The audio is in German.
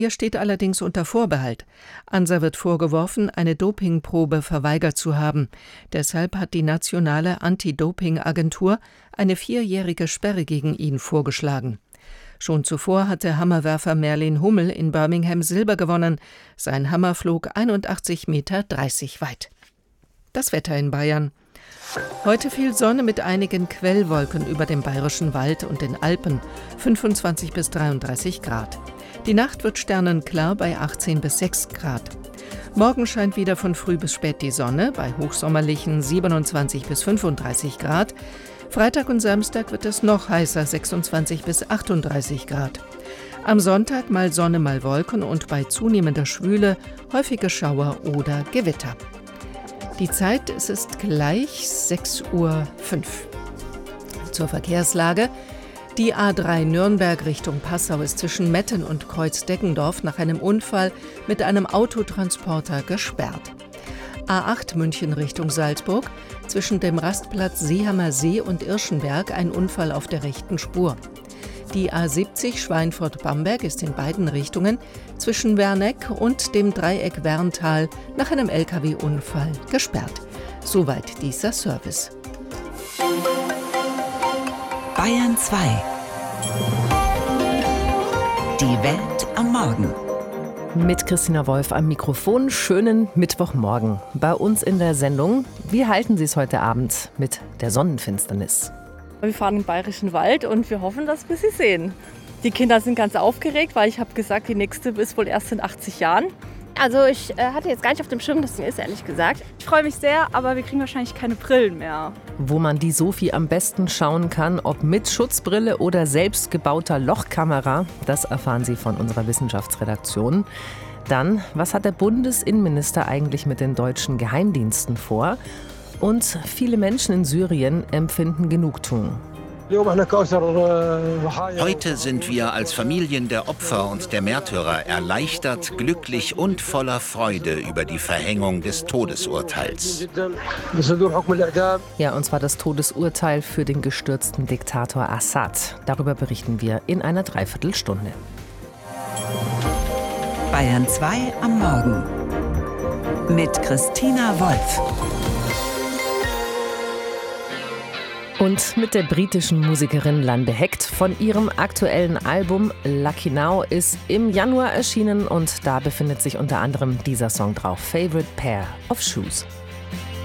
Er steht allerdings unter Vorbehalt. Ansa wird vorgeworfen, eine Dopingprobe verweigert zu haben. Deshalb hat die nationale Anti-Doping-Agentur eine 4-jährige Sperre gegen ihn vorgeschlagen. Schon zuvor hatte Hammerwerfer Merlin Hummel in Birmingham Silber gewonnen. Sein Hammer flog 81,30 Meter weit. Das Wetter in Bayern. Heute viel Sonne mit einigen Quellwolken über dem Bayerischen Wald und den Alpen, 25 bis 33 Grad. Die Nacht wird sternenklar bei 18 bis 6 Grad. Morgen scheint wieder von früh bis spät die Sonne, bei hochsommerlichen 27 bis 35 Grad. Freitag und Samstag wird es noch heißer, 26 bis 38 Grad. Am Sonntag mal Sonne, mal Wolken und bei zunehmender Schwüle häufige Schauer oder Gewitter. Die Zeit, es ist gleich 6:05 Uhr. Zur Verkehrslage. Die A3 Nürnberg Richtung Passau ist zwischen Metten und Kreuz-Deckendorf nach einem Unfall mit einem Autotransporter gesperrt. A8 München Richtung Salzburg, zwischen dem Rastplatz Seehamer See und Irschenberg ein Unfall auf der rechten Spur. Die A70 Schweinfurt-Bamberg ist in beiden Richtungen zwischen Werneck und dem Dreieck Werntal nach einem Lkw-Unfall gesperrt. Soweit dieser Service. Bayern 2. Die Welt am Morgen. Mit Christina Wolf am Mikrofon. Schönen Mittwochmorgen. Bei uns in der Sendung, wie halten Sie es heute Abend mit der Sonnenfinsternis? Wir fahren im Bayerischen Wald und wir hoffen, dass wir sie sehen. Die Kinder sind ganz aufgeregt, weil ich habe gesagt, die nächste ist wohl erst in 80 Jahren. Also ich hatte jetzt gar nicht auf dem Schirm, dass sie ist, ehrlich gesagt. Ich freue mich sehr, aber wir kriegen wahrscheinlich keine Brillen mehr. Wo man die Sophie am besten schauen kann, ob mit Schutzbrille oder selbstgebauter Lochkamera, das erfahren Sie von unserer Wissenschaftsredaktion. Dann, was hat der Bundesinnenminister eigentlich mit den deutschen Geheimdiensten vor? Und viele Menschen in Syrien empfinden Genugtuung. Heute sind wir als Familien der Opfer und der Märtyrer erleichtert, glücklich und voller Freude über die Verhängung des Todesurteils. Ja, und zwar das Todesurteil für den gestürzten Diktator Assad. Darüber berichten wir in einer Dreiviertelstunde. Bayern 2 am Morgen mit Christina Wolf. Und mit der britischen Musikerin Lande Heckt. Von ihrem aktuellen Album Lucky Now ist im Januar erschienen und da befindet sich unter anderem dieser Song drauf, Favorite Pair of Shoes.